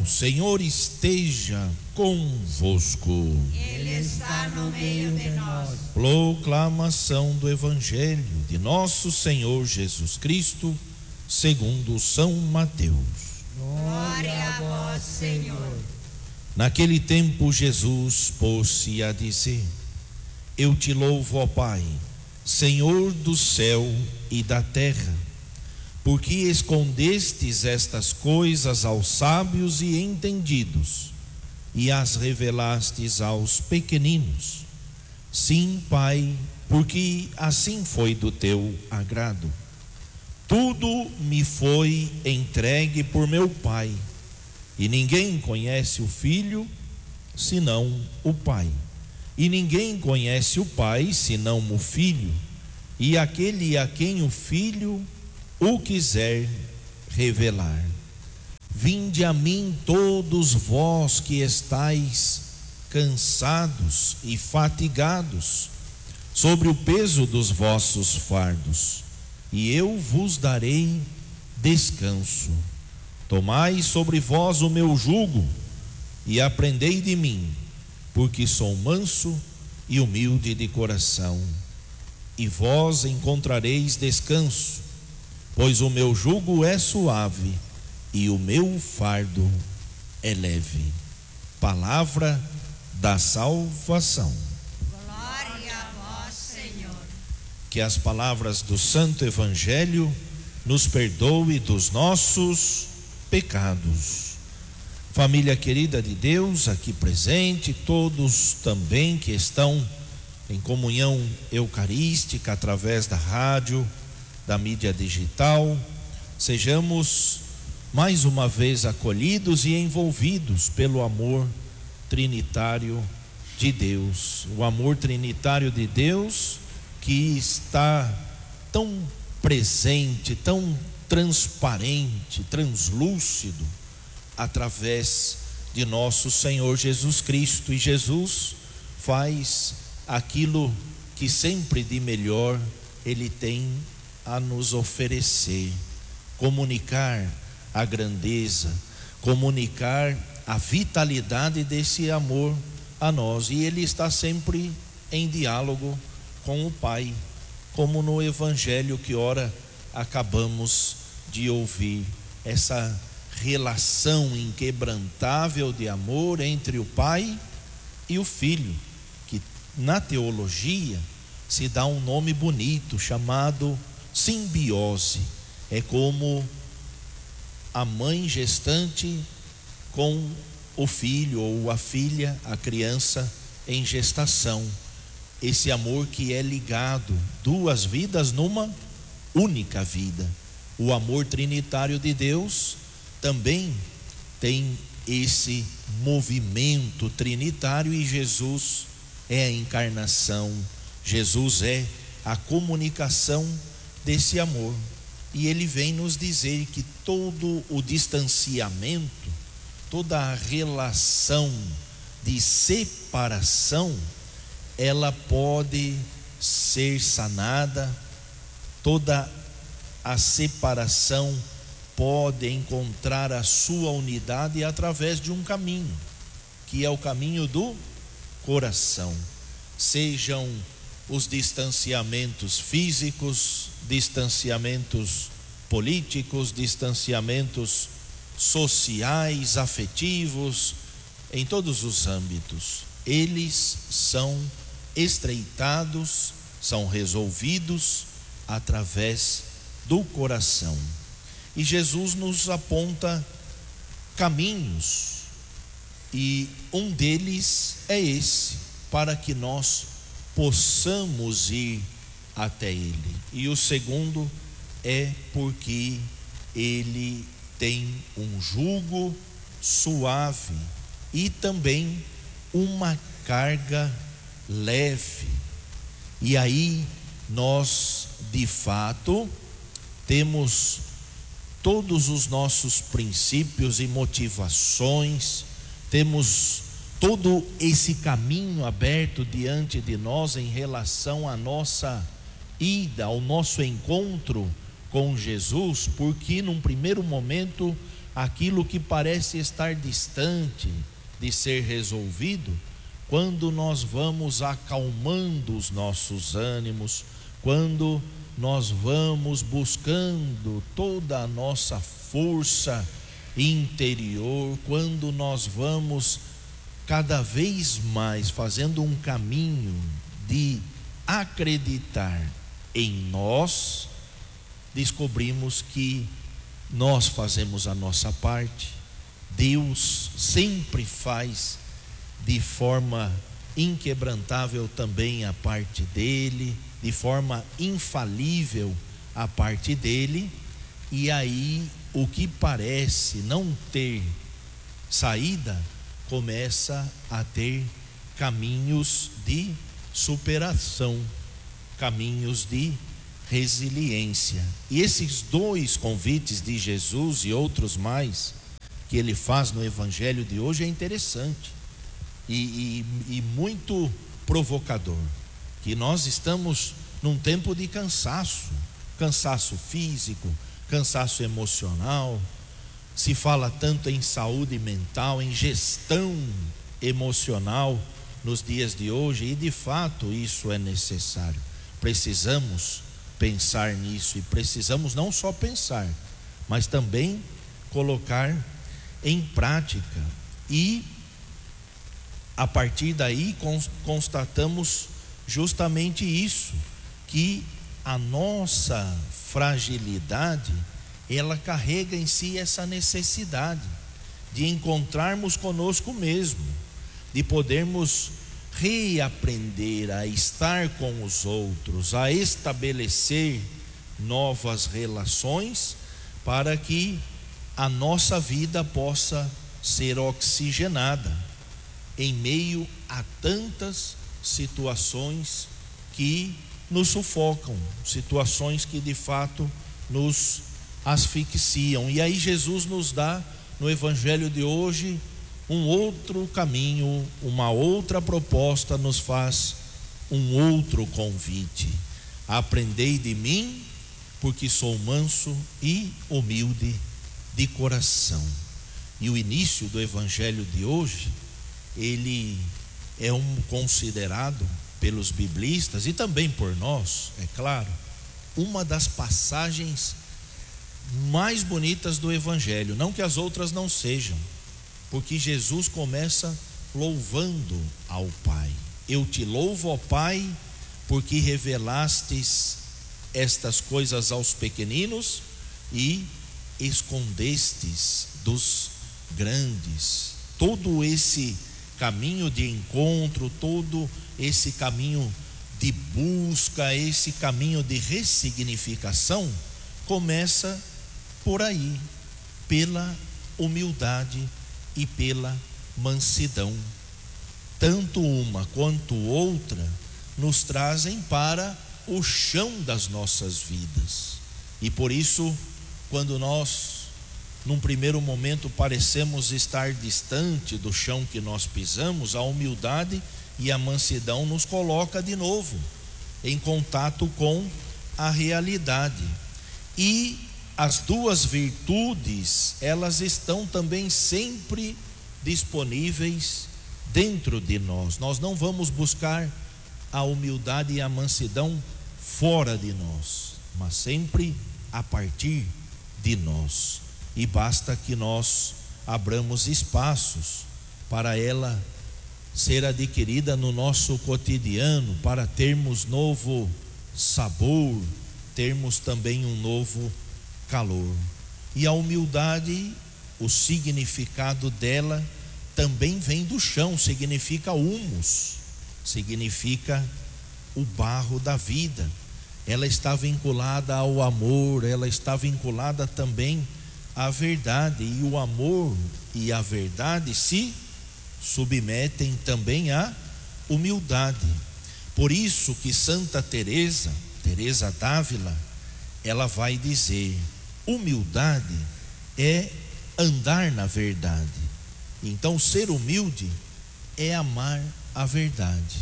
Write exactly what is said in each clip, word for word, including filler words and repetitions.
O Senhor esteja convosco. Ele está no meio de nós. Proclamação do Evangelho de nosso Senhor Jesus Cristo, segundo São Mateus. Glória a vós, Senhor. Naquele tempo Jesus pôs-se a dizer: Eu te louvo, ó Pai, Senhor do céu e da terra, porque escondestes estas coisas aos sábios e entendidos e as revelastes aos pequeninos. Sim, Pai, porque assim foi do teu agrado. Tudo me foi entregue por meu Pai, e ninguém conhece o Filho senão o Pai, e ninguém conhece o Pai senão o Filho, e aquele a quem o Filho o quiser revelar. Vinde a mim todos vós que estáis cansados e fatigados, sobre o peso dos vossos fardos, e eu vos darei descanso. Tomai sobre vós o meu jugo e aprendei de mim, porque sou manso e humilde de coração, e vós encontrareis descanso, pois o meu jugo é suave e o meu fardo é leve. Palavra da salvação. Glória a vós, Senhor. Que as palavras do Santo Evangelho nos perdoe dos nossos pecados. Família querida de Deus aqui presente, todos também que estão em comunhão eucarística através da rádio, da mídia digital, sejamos mais uma vez acolhidos e envolvidos pelo amor trinitário de Deus. O amor trinitário de Deus que está tão presente, tão transparente, translúcido através de nosso Senhor Jesus Cristo. E Jesus faz aquilo que sempre de melhor Ele tem a nos oferecer: comunicar a grandeza, comunicar a vitalidade desse amor a nós. E Ele está sempre em diálogo com o Pai, como no Evangelho que ora acabamos de ouvir, essa relação inquebrantável de amor entre o Pai e o Filho, que na teologia se dá um nome bonito chamado simbiose. É como a mãe gestante com o filho ou a filha, a criança em gestação. Esse amor que é ligado, duas vidas numa única vida. O amor trinitário de Deus também tem esse movimento trinitário, e Jesus é a encarnação, Jesus é a comunicação desse amor. E Ele vem nos dizer que todo o distanciamento, toda a relação de separação, ela pode ser sanada, toda a separação pode encontrar a sua unidade através de um caminho, que é o caminho do coração. Sejam os distanciamentos físicos, distanciamentos políticos, distanciamentos sociais, afetivos, em todos os âmbitos, eles são estreitados, são resolvidos através do coração. E Jesus nos aponta caminhos, e um deles é esse, para que nós possamos ir até Ele. E o segundo é porque Ele tem um jugo suave e também uma carga leve. E aí nós de fato temos todos os nossos princípios e motivações, temos todo esse caminho aberto diante de nós em relação à nossa ida, ao nosso encontro com Jesus, porque num primeiro momento aquilo que parece estar distante de ser resolvido, quando nós vamos acalmando os nossos ânimos, quando nós vamos buscando toda a nossa força interior, quando nós vamos cada vez mais fazendo um caminho de acreditar em nós, descobrimos que nós fazemos a nossa parte. Deus sempre faz de forma inquebrantável também a parte dele, de forma infalível a parte dele, e aí o que parece não ter saída começa a ter caminhos de superação, caminhos de resiliência. E esses dois convites de Jesus e outros mais que ele faz no evangelho de hoje é interessante e, e, e muito provocador, que nós estamos num tempo de cansaço, cansaço físico, cansaço emocional. Se fala tanto em saúde mental, em gestão emocional nos dias de hoje, e de fato isso é necessário. Precisamos pensar nisso, e precisamos não só pensar, mas também colocar em prática. E a partir daí constatamos justamente isso, que a nossa fragilidade, ela carrega em si essa necessidade de encontrarmos conosco mesmo, de podermos reaprender a estar com os outros, a estabelecer novas relações, para que a nossa vida possa ser oxigenada em meio a tantas situações que nos sufocam, situações que de fato nos asfixiam. E aí Jesus nos dá no evangelho de hoje um outro caminho, uma outra proposta, nos faz um outro convite: aprendei de mim, porque sou manso e humilde de coração. E o início do evangelho de hoje, ele é um considerado pelos biblistas e também por nós, é claro, uma das passagens mais bonitas do evangelho. Não que as outras não sejam, porque Jesus começa louvando ao Pai. Eu te louvo, ó Pai, porque revelastes estas coisas aos pequeninos e escondestes dos grandes. Todo esse caminho de encontro, todo esse caminho de busca, esse caminho de ressignificação, começa por aí, pela humildade e pela mansidão. Tanto uma quanto outra nos trazem para o chão das nossas vidas. E por isso, quando nós, num primeiro momento, parecemos estar distante do chão que nós pisamos, a humildade e a mansidão nos coloca de novo em contato com a realidade. E as duas virtudes, elas estão também sempre disponíveis dentro de nós. Nós não vamos buscar a humildade e a mansidão fora de nós, mas sempre a partir de nós. E basta que nós abramos espaços para ela ser adquirida no nosso cotidiano, para termos novo sabor, termos também um novo calor. E a humildade, o significado dela também vem do chão, significa humus, significa o barro da vida. Ela está vinculada ao amor, ela está vinculada também à verdade, e o amor e a verdade se submetem também à humildade. Por isso que Santa Teresa, Teresa d'Ávila, ela vai dizer: humildade é andar na verdade. Então, ser humilde é amar a verdade,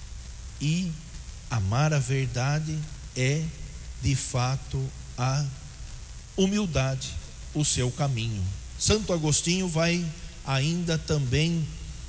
e amar a verdade é de fato a humildade, o seu caminho. Santo Agostinho vai ainda também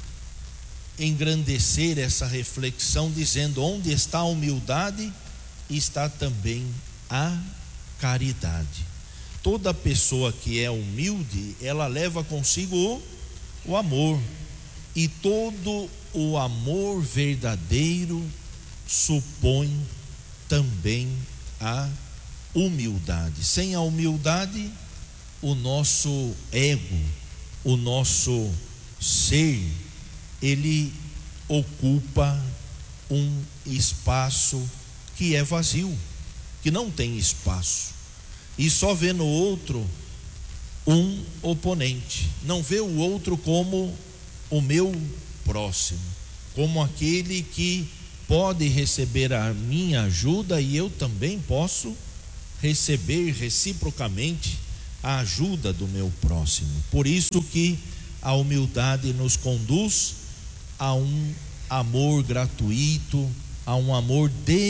engrandecer essa reflexão, dizendo: onde está a humildade, está também a caridade. Toda pessoa que é humilde, ela leva consigo o, o amor, e todo o amor verdadeiro supõe também a humildade. Sem a humildade, o nosso ego, o nosso ser, ele ocupa um espaço que é vazio, que não tem espaço, e só vê no outro um oponente, não vê o outro como o meu próximo, como aquele que pode receber a minha ajuda, e eu também posso receber reciprocamente a ajuda do meu próximo. Por isso que a humildade nos conduz a um amor gratuito, a um amor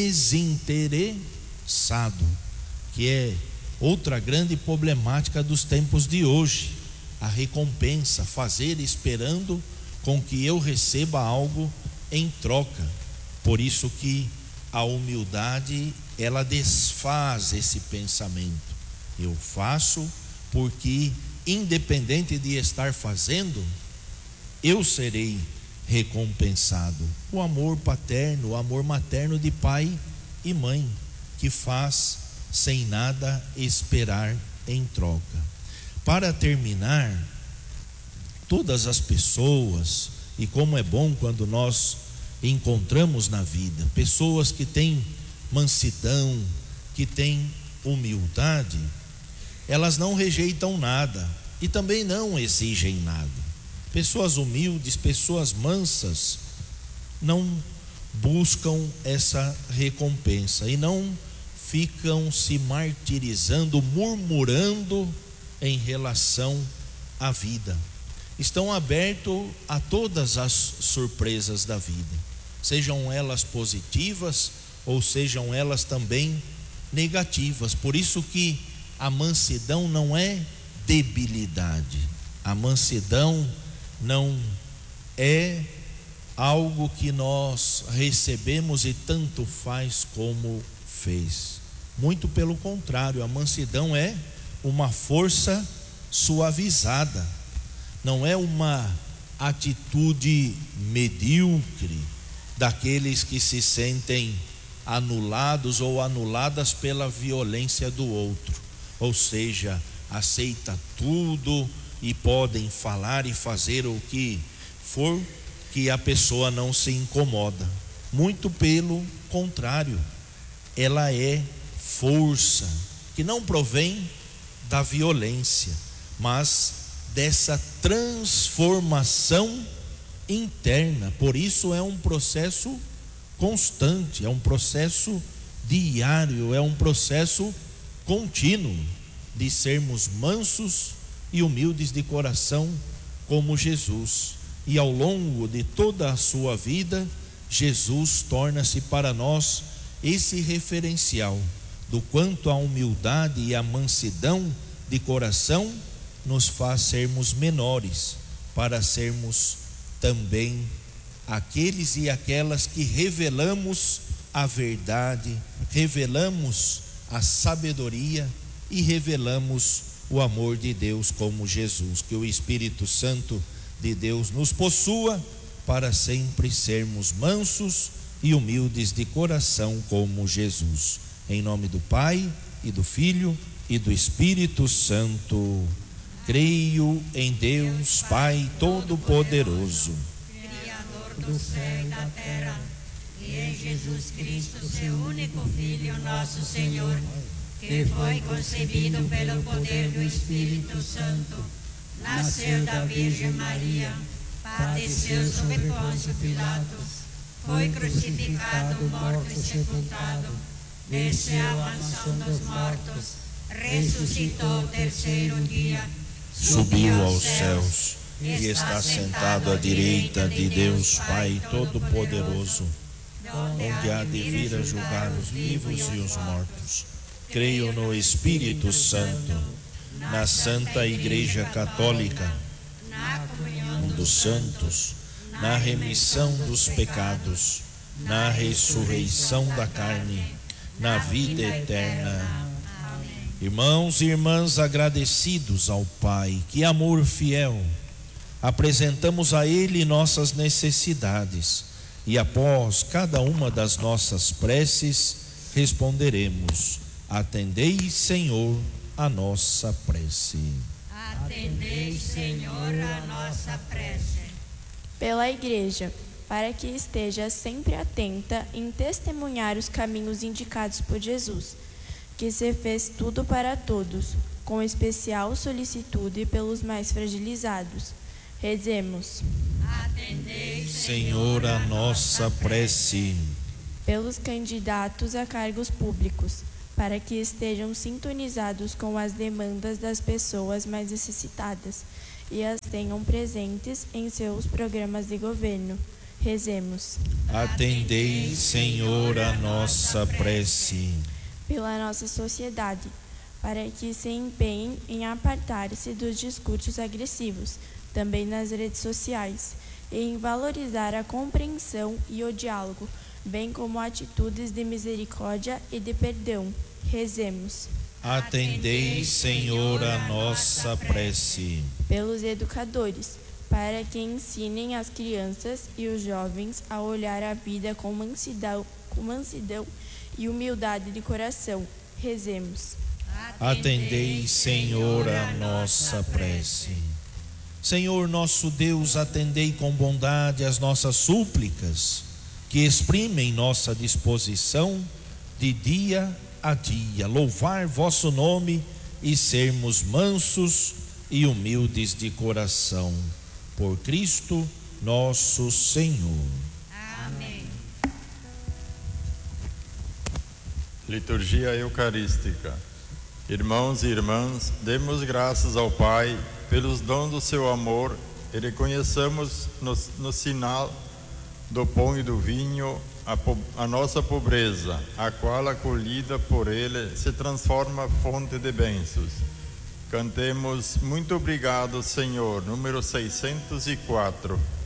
desinteressado, que é outra grande problemática dos tempos de hoje. A recompensa, fazer esperando com que eu receba algo em troca. Por isso que a humildade, ela desfaz esse pensamento. Eu faço porque, independente de estar fazendo, eu serei recompensado. O amor paterno, o amor materno de pai e mãe, que faz sem nada esperar em troca. Para terminar, todas as pessoas, e como é bom quando nós encontramos na vida pessoas que têm mansidão, que têm humildade, elas não rejeitam nada e também não exigem nada. Pessoas humildes, pessoas mansas, não buscam essa recompensa e não ficam se martirizando, murmurando em relação à vida. Estão abertos a todas as surpresas da vida, sejam elas positivas ou sejam elas também negativas. Por isso que a mansidão não é debilidade, a mansidão não é algo que nós recebemos e tanto faz como fez. Muito pelo contrário, a mansidão é uma força suavizada, não é uma atitude medíocre daqueles que se sentem anulados ou anuladas pela violência do outro, ou seja, aceita tudo e podem falar e fazer o que for, que a pessoa não se incomoda. Muito pelo contrário, ela é força que não provém da violência, mas dessa transformação interna. Por isso é um processo constante, é um processo diário, é um processo contínuo de sermos mansos e humildes de coração como Jesus. E ao longo de toda a sua vida, Jesus torna-se para nós esse referencial do quanto a humildade e a mansidão de coração nos faz sermos menores, para sermos também aqueles e aquelas que revelamos a verdade, revelamos a sabedoria e revelamos o amor de Deus como Jesus. Que o Espírito Santo de Deus nos possua para sempre sermos mansos e humildes de coração como Jesus. Em nome do Pai e do Filho e do Espírito Santo. Creio em Deus Pai Todo-Poderoso, Criador do céu e da terra, e em Jesus Cristo, seu único Filho, nosso Senhor, que foi concebido pelo poder do Espírito Santo, nasceu da Virgem Maria, padeceu sob Pôncio Pilatos, foi crucificado, morto e sepultado, desceu à mansão dos mortos, ressuscitou ao terceiro dia, subiu aos céus e está sentado à direita de Deus Pai Todo-Poderoso, onde há de vir a julgar os vivos e os mortos. Creio no Espírito Santo, na Santa Igreja Católica, na comunhão dos santos, na remissão dos pecados, na ressurreição da carne, na vida eterna. Irmãos e irmãs, agradecidos ao Pai, que amor fiel, apresentamos a Ele nossas necessidades e após cada uma das nossas preces responderemos: atendei, Senhor, a nossa prece. Atendei, Senhor, a nossa prece. Pela Igreja, para que esteja sempre atenta em testemunhar os caminhos indicados por Jesus, que se fez tudo para todos, com especial solicitude pelos mais fragilizados. Rezemos. Atendei, Senhor, a nossa prece. Pelos candidatos a cargos públicos, para que estejam sintonizados com as demandas das pessoas mais necessitadas e as tenham presentes em seus programas de governo. Rezemos. Atendei, Senhor, a nossa prece. Pela nossa sociedade, para que se empenhem em apartar-se dos discursos agressivos, também nas redes sociais, e em valorizar a compreensão e o diálogo, bem como atitudes de misericórdia e de perdão. Rezemos. Atendei, Senhor, a nossa prece. Pelos educadores, para que ensinem as crianças e os jovens a olhar a vida com mansidão, com mansidão e humildade de coração. Rezemos. Atendei, Senhor, a nossa prece. Senhor nosso Deus, atendei com bondade as nossas súplicas, que exprimem nossa disposição de dia a dia louvar vosso nome e sermos mansos e humildes de coração. Por Cristo nosso Senhor. Amém. Liturgia Eucarística. Irmãos e irmãs, demos graças ao Pai pelos dons do seu amor e reconheçamos no, no sinal do pão e do vinho a, a nossa pobreza, a qual, acolhida por Ele, se transforma fonte de bênçãos. Cantemos Muito Obrigado, Senhor, número seiscentos e quatro.